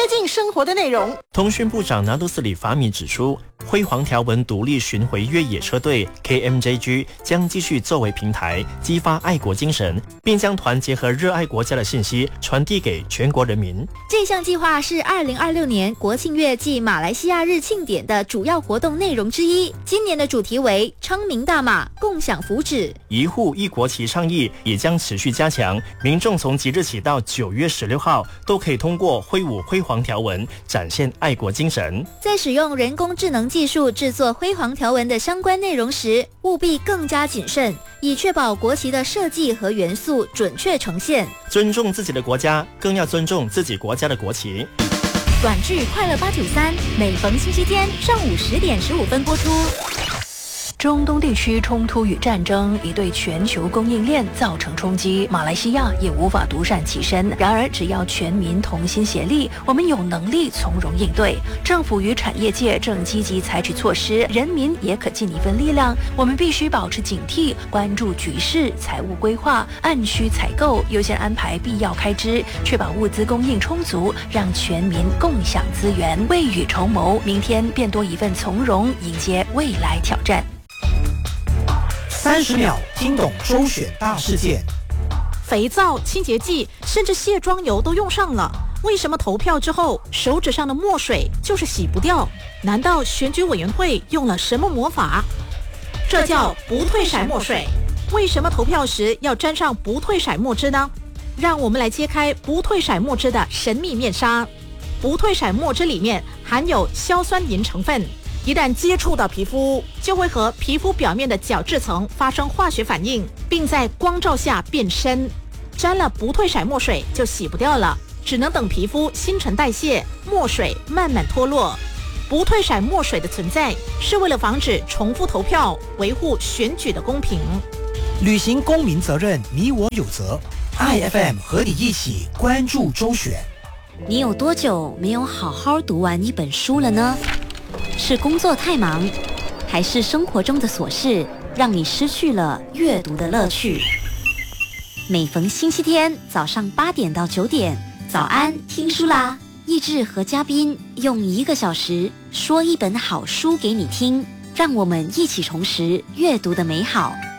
近生活的内容。 通讯部长拿督斯里法米指出，辉煌条纹独立巡回越野车队 KMJG 将继续作为平台，激发爱国精神，并将团结和热爱国家的信息传递给全国人民。 这项计划是2026年国庆月暨马来西亚日庆典的主要活动内容之一。今年的主题为昌明大马，共享福祉。 一户一国旗倡议也将持续加强，民众从即日起到9月16号都可以通过挥舞辉煌条纹展现爱国精神。 在使用人工智能技术制作辉煌条纹的相关内容时，务必更加谨慎，以确保国旗的设计和元素准确呈现。 尊重自己的国家，更要尊重自己国家的国旗。 短剧《快乐893》每逢星期天上午10点15分播出。 中东地区冲突与战争已对全球供应链造成冲击，马来西亚也无法独善其身。然而，只要全民同心协力，我们有能力从容应对。政府与产业界正积极采取措施，人民也可尽一份力量。我们必须保持警惕，关注局势，财务规划，按需采购，优先安排必要开支，确保物资供应充足，让全民共享资源，未雨绸缪，明天便多一份从容，迎接未来挑战。 30秒听懂周选大事件。 肥皂、清洁剂，甚至卸妆油都用上了，为什么投票之后手指上的墨水就是洗不掉？难道选举委员会用了什么魔法？这叫不退色墨水。为什么投票时要沾上不退色墨汁呢？让我们来揭开不退色墨汁的神秘面纱。不退色墨汁里面含有硝酸银成分，一旦接触到皮肤，就会和皮肤表面的角质层发生化学反应，并在光照下变深。沾了不退色墨水就洗不掉了，只能等皮肤新陈代谢，墨水慢慢脱落。不退色墨水的存在是为了防止重复投票，维护选举的公平。 履行公民责任，你我有责。IFM 和你一起关注周选。 你有多久没有好好读完一本书了呢？是工作太忙，还是生活中的琐事让你失去了阅读的乐趣？每逢星期天早上8点到9点，早安听书啦！益智和嘉宾用1个小时说一本好书给你听，让我们一起重拾阅读的美好。